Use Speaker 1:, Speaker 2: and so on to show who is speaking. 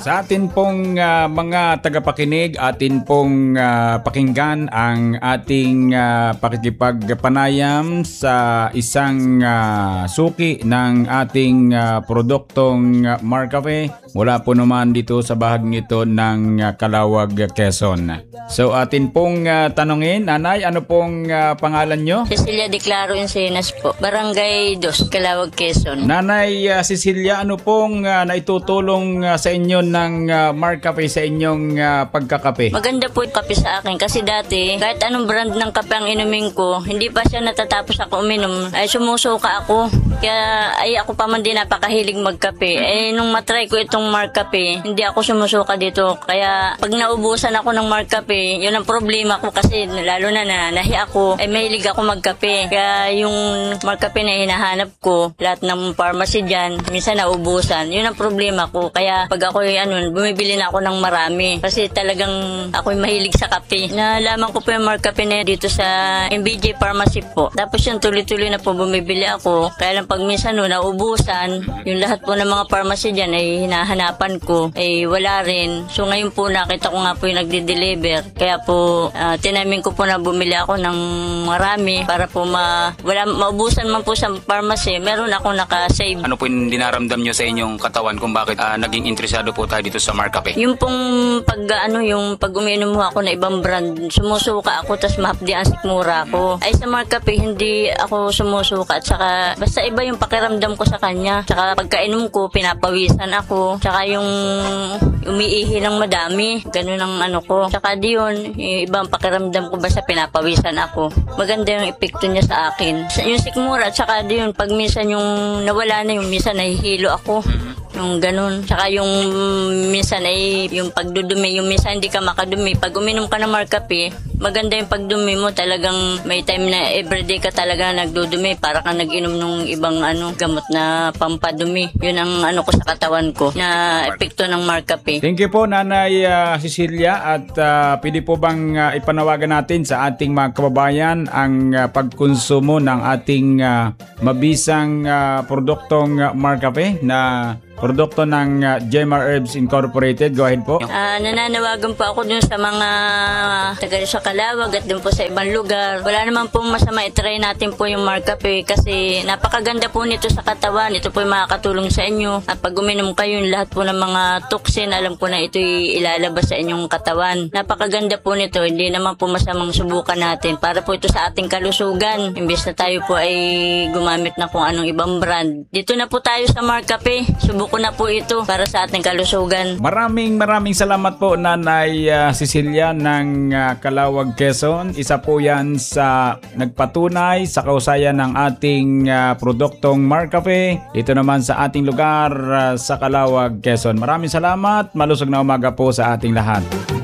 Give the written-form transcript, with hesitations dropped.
Speaker 1: Sa atin pong mga tagapakinig, atin pong pakinggan ang ating pakikipagpanayam sa isang suki ng ating produktong Marcafe mula po naman dito sa bahaging ito ng Calauag, Quezon. So atin pong tanongin, Nanay, ano pong pangalan nyo?
Speaker 2: Cecilia De Claro Encenas po, Barangay 2, Calauag, Quezon.
Speaker 1: Nanay Cecilia, ano pong naitutulong sa inyo ng Marcafe sa inyong pagkakape?
Speaker 2: Maganda po yung kape sa akin kasi dati kahit anong brand ng kape ang inumin ko, hindi pa siya natatapos ako uminom ay sumusuka ako. Kaya ay ako pa man din napakahilig magkape. Nung matry ko itong Marcafe, hindi ako sumusuka dito. Kaya pag naubusan ako ng Marcafe, yun ang problema ko kasi lalo na nahi ako, ay mahilig ako magkape. Kaya yung Marcafe na hinahanap ko, lahat ng pharmacy dyan, minsan naubusan. Yun ang problema ko. Kaya pag ako bumibili na ako ng marami kasi talagang ako'y mahilig sa kape. Nalaman ko po yung Marcafe na dito sa MBJ Pharmacy po. Tapos yung tuloy-tuloy na po bumibili ako. Kaya lang pag minsan naubusan, yung lahat po ng mga pharmacy dyan ay hinahanapan ko, ay wala rin. So ngayon po nakita ko nga po yung nagde-deliver. Kaya po tinamin ko po na bumili ako ng marami para po maubusan man po sa pharmacy. Meron ako naka-save.
Speaker 3: Ano po yung dinaramdam nyo sa inyong katawan kung bakit naging interesado po tayo dito sa Marcafe?
Speaker 2: Yung pong pag uminom mo ako na ibang brand, sumusuka ako tas mahapdi ang sikmura ko. Ay sa Marcafe hindi ako sumusuka at saka basta iba yung pakiramdam ko sa kanya. Saka pagkainom ko pinapawisan ako. Saka yung umiihi ng madami, ganun ang ko. Saka diyon, ibang pakiramdam ko basta pinapawisan ako. Maganda yung epekto niya sa akin. Yung sikmura at saka diyon pag minsan yung nawala na yung minsan nahihilo ako. Yung ganun. Saka yung minsan ay yung pagdudumi, yung minsan hindi ka makadumi. Pag uminom ka ng Marcafe, maganda yung pagdumi mo. Talagang may time na everyday ka talaga nagdudumi. Para kang nag-inom ng ibang gamot na pampadumi. Yun ang ko sa katawan ko na epekto ng Marcafe.
Speaker 1: Thank you po, Nanay Cecilia. At pwede po bang ipanawagan natin sa ating mga kababayan ang pagkonsumo ng ating mabisang produktong Marcafe na produkto ng Jemar Herbs Incorporated? Go ahead po.
Speaker 2: Nananawagan po ako dun sa mga taga sa Calauag at dun po sa ibang lugar. Wala naman po masama, itry natin po yung Marcafe kasi napakaganda po nito sa katawan. Ito po yung makakatulong sa inyo. At pag uminom kayo, lahat po ng mga toxin, alam po na ito'y ilalabas sa inyong katawan. Napakaganda po nito. Hindi naman po masamang subukan natin para po ito sa ating kalusugan. Imbes na tayo po ay gumamit na kung anong ibang brand. Dito na po tayo sa Marcafe. Subukan na po ito para sa ating kalusugan.
Speaker 1: Maraming salamat po, Nanay Cecilia ng Calauag, Quezon. Isa po yan sa nagpatunay sa kausayan ng ating produktong Marcafe dito naman sa ating lugar sa Calauag, Quezon. Maraming salamat. Malusog na umaga po sa ating lahat.